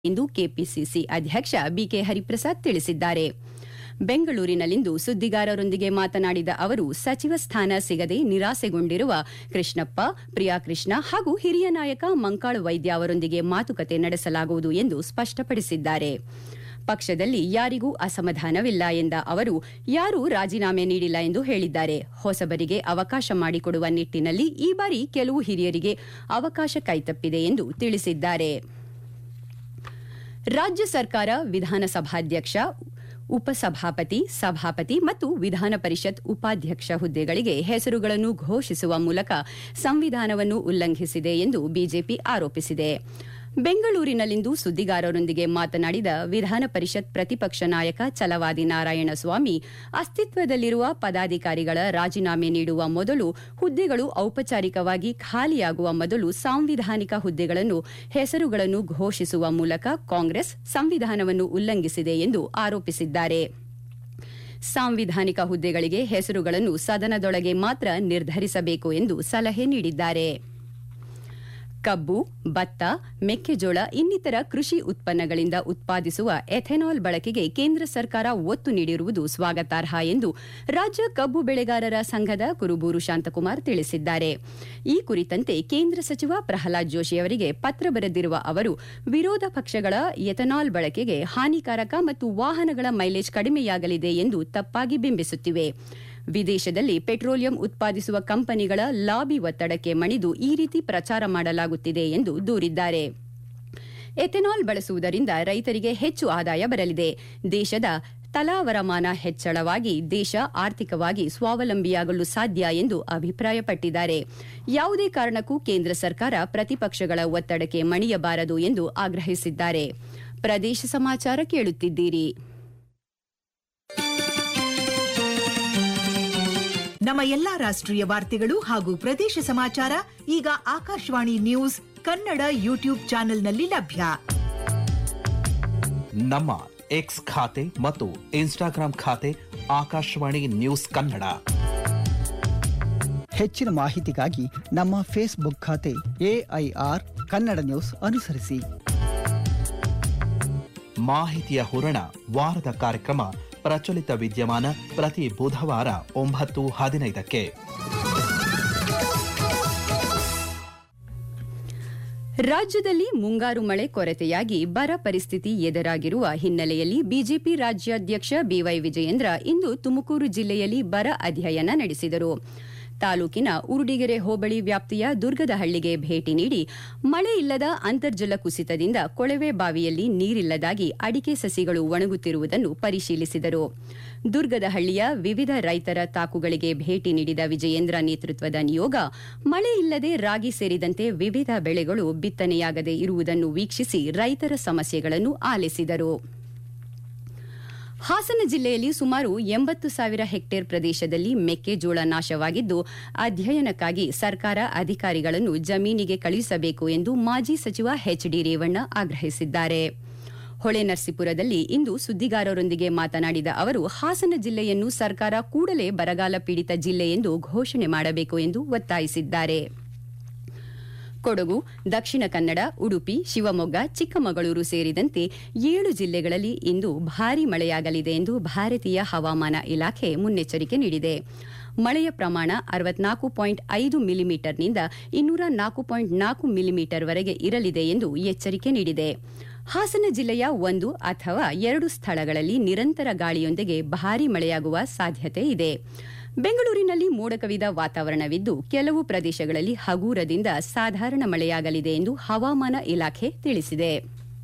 ಎಂದು ಕೆಪಿಸಿಸಿ ಅಧ್ಯಕ್ಷ ಬಿಕೆ ಹರಿಪ್ರಸಾದ್ ತಿಳಿಸಿದ್ದಾರೆ. ಬೆಂಗಳೂರಿನಲ್ಲಿಂದು ಸುದ್ದಿಗಾರರೊಂದಿಗೆ ಮಾತನಾಡಿದ ಅವರು, ಸಚಿವ ಸ್ಥಾನ ಸಿಗದೆ ನಿರಾಸೆಗೊಂಡಿರುವ ಕೃಷ್ಣಪ್ಪ, ಪ್ರಿಯಾಕೃಷ್ಣ ಹಾಗೂ ಹಿರಿಯ ನಾಯಕ ಮಂಕಾಳು ವೈದ್ಯ ಅವರೊಂದಿಗೆ ಮಾತುಕತೆ ನಡೆಸಲಾಗುವುದು ಎಂದು ಸ್ಪಷ್ಟಪಡಿಸಿದ್ದಾರೆ. ಪಕ್ಷದಲ್ಲಿ ಯಾರಿಗೂ ಅಸಮಾಧಾನವಿಲ್ಲ ಎಂದ ಅವರು, ಯಾರೂ ರಾಜೀನಾಮೆ ನೀಡಿಲ್ಲ ಎಂದು ಹೇಳಿದ್ದಾರೆ. ಹೊಸಬರಿಗೆ ಅವಕಾಶ ಮಾಡಿಕೊಡುವ ನಿಟ್ಟಿನಲ್ಲಿ ಈ ಬಾರಿ ಕೆಲವು ಹಿರಿಯರಿಗೆ ಅವಕಾಶ ಕೈತಪ್ಪಿದೆ ಎಂದು ತಿಳಿಸಿದ್ದಾರೆ. ರಾಜ್ಯ ಸರ್ಕಾರ ವಿಧಾನಸಭಾಧ್ಯಕ್ಷ, ಉಪಸಭಾಪತಿ, ಸಭಾಪತಿ ಮತ್ತು ವಿಧಾನ ಪರಿಷತ್ ಉಪಾಧ್ಯಕ್ಷ ಹುದ್ದೆಗಳಿಗೆ ಹೆಸರುಗಳನ್ನು ಘೋಷಿಸುವ ಮೂಲಕ ಸಂವಿಧಾನವನ್ನು ಉಲ್ಲಂಘಿಸಿದೆ ಎಂದು ಬಿಜೆಪಿ ಆರೋಪಿಸಿದೆ. ಬೆಂಗಳೂರಿನಲ್ಲಿಂದು ಸುದ್ದಿಗಾರರೊಂದಿಗೆ ಮಾತನಾಡಿದ ವಿಧಾನ ಪರಿಷತ್ ಪ್ರತಿಪಕ್ಷ ನಾಯಕ ಛಲವಾದಿ ನಾರಾಯಣಸ್ವಾಮಿ, ಅಸ್ತಿತ್ವದಲ್ಲಿರುವ ಪದಾಧಿಕಾರಿಗಳ ರಾಜೀನಾಮೆ ನೀಡುವ ಮೊದಲು, ಹುದ್ದೆಗಳು ಔಪಚಾರಿಕವಾಗಿ ಖಾಲಿಯಾಗುವ ಮೊದಲು ಸಾಂವಿಧಾನಿಕ ಹುದ್ದೆಗಳನ್ನು ಹೆಸರುಗಳನ್ನು ಘೋಷಿಸುವ ಮೂಲಕ ಕಾಂಗ್ರೆಸ್ ಸಂವಿಧಾನವನ್ನು ಉಲ್ಲಂಘಿಸಿದೆ ಎಂದು ಆರೋಪಿಸಿದ್ದಾರೆ. ಸಾಂವಿಧಾನಿಕ ಹುದ್ದೆಗಳಿಗೆ ಹೆಸರುಗಳನ್ನು ಸದನದೊಳಗೆ ಮಾತ್ರ ನಿರ್ಧರಿಸಬೇಕು ಎಂದು ಸಲಹೆ ನೀಡಿದ್ದಾರೆ. ಕಬ್ಬು, ಭತ್ತ, ಮೆಕ್ಕೆಜೋಳ ಇನ್ನಿತರ ಕೃಷಿ ಉತ್ಪನ್ನಗಳಿಂದ ಉತ್ಪಾದಿಸುವ ಎಥೆನಾಲ್ ಬಳಕೆಗೆ ಕೇಂದ್ರ ಸರ್ಕಾರ ಒತ್ತು ನೀಡಿರುವುದು ಸ್ವಾಗತಾರ್ಹ ಎಂದು ರಾಜ್ಯ ಕಬ್ಬು ಬೆಳೆಗಾರರ ಸಂಘದ ಕುರುಬೂರು ಶಾಂತಕುಮಾರ್ ತಿಳಿಸಿದ್ದಾರೆ. ಈ ಕುರಿತಂತೆ ಕೇಂದ್ರ ಸಚಿವ ಪ್ರಹ್ಲಾದ್ ಜೋಶಿ ಅವರಿಗೆ ಪತ್ರ ಬರೆದಿರುವ ಅವರು, ವಿರೋಧ ಪಕ್ಷಗಳ ಎಥೆನಾಲ್ ಬಳಕೆಗೆ ಹಾನಿಕಾರಕ ಮತ್ತು ವಾಹನಗಳ ಮೈಲೇಜ್ ಕಡಿಮೆಯಾಗಲಿದೆ ಎಂದು ತಪ್ಪಾಗಿ ಬಿಂಬಿಸುತ್ತಿವೆ. ವಿದೇಶದಲ್ಲಿ ಪೆಟ್ರೋಲಿಯಂ ಉತ್ಪಾದಿಸುವ ಕಂಪನಿಗಳ ಲಾಬಿ ಒತ್ತಡಕ್ಕೆ ಮಣಿದು ಈ ರೀತಿ ಪ್ರಚಾರ ಮಾಡಲಾಗುತ್ತಿದೆ ಎಂದು ದೂರಿದ್ದಾರೆ. ಎಥೆನಾಲ್ ಬಳಸುವುದರಿಂದ ರೈತರಿಗೆ ಹೆಚ್ಚು ಆದಾಯ ಬರಲಿದೆ. ದೇಶದ ತಲಾವರಮಾನ ಹೆಚ್ಚಳವಾಗಿ ದೇಶ ಆರ್ಥಿಕವಾಗಿ ಸ್ವಾವಲಂಬಿಯಾಗಲು ಸಾಧ್ಯ ಎಂದು ಅಭಿಪ್ರಾಯಪಟ್ಟಿದ್ದಾರೆ. ಯಾವುದೇ ಕಾರಣಕ್ಕೂ ಕೇಂದ್ರ ಸರ್ಕಾರ ಪ್ರತಿಪಕ್ಷಗಳ ಒತ್ತಡಕ್ಕೆ ಮಣಿಯಬಾರದು ಎಂದು ಆಗ್ರಹಿಸಿದ್ದಾರೆ. ಪ್ರದೇಶ ಸಮಾಚಾರ ಕೇಳುತ್ತಿದ್ದೀರಿ. ನಮ್ಮ ಎಲ್ಲಾ ರಾಷ್ಟ್ರೀಯ ವಾರ್ತೆಗಳು ಹಾಗೂ ಪ್ರದೇಶ ಸಮಾಚಾರ ಈಗ ಆಕಾಶವಾಣಿ ನ್ಯೂಸ್ ಕನ್ನಡ ಯೂಟ್ಯೂಬ್ ಚಾನೆಲ್ನಲ್ಲಿ ಲಭ್ಯ. ನಮ್ಮ ಎಕ್ಸ್ ಖಾತೆ ಮತ್ತು ಇನ್ಸ್ಟಾಗ್ರಾಂ ಖಾತೆ ಆಕಾಶವಾಣಿ ನ್ಯೂಸ್ ಕನ್ನಡ. ಹೆಚ್ಚಿನ ಮಾಹಿತಿಗಾಗಿ ನಮ್ಮ ಫೇಸ್ಬುಕ್ ಖಾತೆ AIR ಕನ್ನಡ ನ್ಯೂಸ್ ಅನುಸರಿಸಿ. ಮಾಹಿತಿಯ ಹೂರಣ ವಾರದ ಕಾರ್ಯಕ್ರಮ ಪ್ರಚಲಿತ ವಿದ್ಯಮಾನ ಪ್ರತಿ ಬುಧವಾರ 9:15ಕ್ಕೆ. ರಾಜ್ಯದಲ್ಲಿ ಮುಂಗಾರು ಮಳೆ ಕೊರತೆಯಾಗಿ ಬರ ಪರಿಸ್ಥಿತಿ ಎದುರಾಗಿರುವ ಹಿನ್ನೆಲೆಯಲ್ಲಿ ಬಿಜೆಪಿ ರಾಜ್ಯಾಧ್ಯಕ್ಷ ಬಿವೈ ವಿಜಯೇಂದ್ರ ಇಂದು ತುಮಕೂರು ಜಿಲ್ಲೆಯಲ್ಲಿ ಬರ ಅಧ್ಯಯನ ನಡೆಸಿದರು. ತಾಲೂಕಿನ ಉರುಡಿಗೆರೆ ಹೋಬಳಿ ವ್ಯಾಪ್ತಿಯ ದುರ್ಗದಹಳ್ಳಿಗೆ ಭೇಟಿ ನೀಡಿ ಮಳೆ ಇಲ್ಲದ ಅಂತರ್ಜಲ ಕುಸಿತದಿಂದ ಕೊಳವೆ ಬಾವಿಯಲ್ಲಿ ನೀರಿಲ್ಲದಾಗಿ ಅಡಿಕೆ ಸಸಿಗಳು ಒಣಗುತ್ತಿರುವುದನ್ನು ಪರಿಶೀಲಿಸಿದರು. ದುರ್ಗದಹಳ್ಳಿಯ ವಿವಿಧ ರೈತರ ತಾಕುಗಳಿಗೆ ಭೇಟಿ ನೀಡಿದ ವಿಜಯೇಂದ್ರ ನೇತೃತ್ವದ ನಿಯೋಗ ಮಳೆ ಇಲ್ಲದೆ ರಾಗಿ ಸೇರಿದಂತೆ ವಿವಿಧ ಬೆಳೆಗಳು ಬಿತ್ತನೆಯಾಗದೆ ಇರುವುದನ್ನು ವೀಕ್ಷಿಸಿ ರೈತರ ಸಮಸ್ಯೆಗಳನ್ನು ಆಲಿಸಿದರು. ಹಾಸನ ಜಿಲ್ಲೆಯಲ್ಲಿ ಸುಮಾರು 80,000 ಹೆಕ್ಟೇರ್ ಪ್ರದೇಶದಲ್ಲಿ ಮೆಕ್ಕೆಜೋಳ ನಾಶವಾಗಿದ್ದು, ಅಧ್ಯಯನಕ್ಕಾಗಿ ಸರ್ಕಾರ ಅಧಿಕಾರಿಗಳನ್ನು ಜಮೀನಿಗೆ ಕಳುಹಿಸಬೇಕು ಎಂದು ಮಾಜಿ ಸಚಿವ HD ರೇವಣ್ಣ ಆಗ್ರಹಿಸಿದ್ದಾರೆ. ಹೊಳೆನರಸೀಪುರದಲ್ಲಿ ಇಂದು ಸುದ್ದಿಗಾರರೊಂದಿಗೆ ಮಾತನಾಡಿದ ಅವರು, ಹಾಸನ ಜಿಲ್ಲೆಯನ್ನು ಸರ್ಕಾರ ಕೂಡಲೇ ಬರಗಾಲ ಪೀಡಿತ ಜಿಲ್ಲೆ ಎಂದು ಘೋಷಣೆ ಮಾಡಬೇಕು ಎಂದು ಒತ್ತಾಯಿಸಿದ್ದಾರೆ. ಕೊಡಗು, ದಕ್ಷಿಣ ಕನ್ನಡ, ಉಡುಪಿ, ಶಿವಮೊಗ್ಗ, ಚಿಕ್ಕಮಗಳೂರು ಸೇರಿದಂತೆ 7 ಜಿಲ್ಲೆಗಳಲ್ಲಿ ಇಂದು ಭಾರೀ ಮಳೆಯಾಗಲಿದೆ ಎಂದು ಭಾರತೀಯ ಹವಾಮಾನ ಇಲಾಖೆ ಮುನ್ನೆಚ್ಚರಿಕೆ ನೀಡಿದೆ. ಮಳೆಯ ಪ್ರಮಾಣ 64.5 ಮಿಲಿಮೀಟರ್ನಿಂದ 204.4 ಮಿಲಿಮೀಟರ್ವರೆಗೆ ಇರಲಿದೆ ಎಂದು ಎಚ್ಚರಿಕೆ ನೀಡಿದೆ. ಹಾಸನ ಜಿಲ್ಲೆಯ 1 ಅಥವಾ 2 ಸ್ಥಳಗಳಲ್ಲಿ ನಿರಂತರ ಗಾಳಿಯೊಂದಿಗೆ ಭಾರೀ ಮಳೆಯಾಗುವ ಸಾಧ್ಯತೆ ಇದೆ. ಬೆಂಗಳೂರಿನಲ್ಲಿ ಮೋಡ ಕವಿದ ವಾತಾವರಣವಿದ್ದು, ಕೆಲವು ಪ್ರದೇಶಗಳಲ್ಲಿ ಹಗೂರದಿಂದ ಸಾಧಾರಣ ಮಳೆಯಾಗಲಿದೆ ಎಂದು ಹವಾಮಾನ ಇಲಾಖೆ ತಿಳಿಸಿದೆ.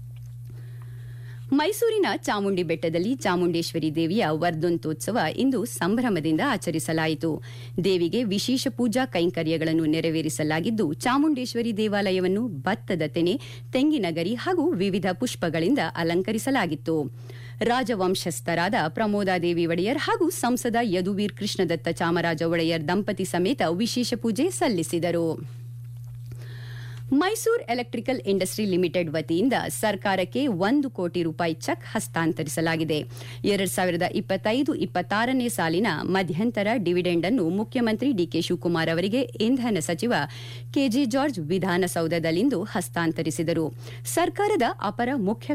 ಮೈಸೂರಿನ ಚಾಮುಂಡಿ ಬೆಟ್ಟದಲ್ಲಿ ಚಾಮುಂಡೇಶ್ವರಿ ದೇವಿಯ ವರ್ಧಂತೋತ್ಸವ ಇಂದು ಸಂಭ್ರಮದಿಂದ ಆಚರಿಸಲಾಯಿತು. ದೇವಿಗೆ ವಿಶೇಷ ಪೂಜಾ ಕೈಂಕರ್ಯಗಳನ್ನು ನೆರವೇರಿಸಲಾಗಿದ್ದು, ಚಾಮುಂಡೇಶ್ವರಿ ದೇವಾಲಯವನ್ನು ಭತ್ತದ ತೆನೆ, ತೆಂಗಿನ ಗರಿ ಹಾಗೂ ವಿವಿಧ ಪುಷ್ಪಗಳಿಂದ ಅಲಂಕರಿಸಲಾಗಿತ್ತು. ರಾಜವಂಶಸ್ಥರಾದ ಪ್ರಮೋದಾದೇವಿ ಒಡೆಯರ್ ಹಾಗೂ ಸಂಸದ ಯದುವೀರ್ ಕೃಷ್ಣದತ್ತ ಚಾಮರಾಜ ಒಡೆಯರ್ ದಂಪತಿ ಸಮೇತ ವಿಶೇಷ ಪೂಜೆ ಸಲ್ಲಿಸಿದರು. ಮೈಸೂರು ಎಲೆಕ್ಟ್ರಿಕಲ್ ಇಂಡಸ್ಟ್ರಿ ಲಿಮಿಟೆಡ್ ವತಿಯಿಂದ ಸರ್ಕಾರಕ್ಕೆ 1 ಕೋಟಿ ರೂಪಾಯಿ ಚೆಕ್ ಹಸ್ತಾಂತರಿಸಲಾಗಿದೆ. 2025-26ನೇ ಸಾಲಿನ ಮಧ್ಯಂತರ ಡಿವಿಡೆಂಡ್ ಅನ್ನು ಮುಖ್ಯಮಂತ್ರಿ ಡಿಕೆ ಶಿವಕುಮಾರ್ ಅವರಿಗೆ ಇಂಧನ ಸಚಿವ ಕೆಜೆ ಜಾರ್ಜ್ ವಿಧಾನಸೌಧದಲ್ಲಿಂದು ಹಸ್ತಾಂತರಿಸಿದರು. ಸರ್ಕಾರದ ಅಪರ ಮುಖ್ಯ